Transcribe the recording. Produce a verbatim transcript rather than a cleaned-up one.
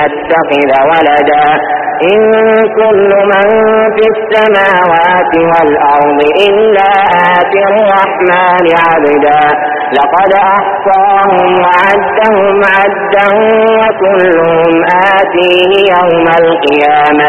يتخذ ولدا إن كل من في السماوات والأرض إلا آتي الرحمن عبدا لقد أحصاهم وعدهم عدا وكلهم آتيه يوم القيامة